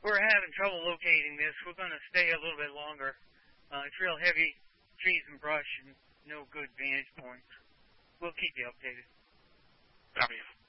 We're having trouble locating this. We're going to stay a little bit longer. It's real heavy trees and brush and no good vantage points. We'll keep you updated. Copy.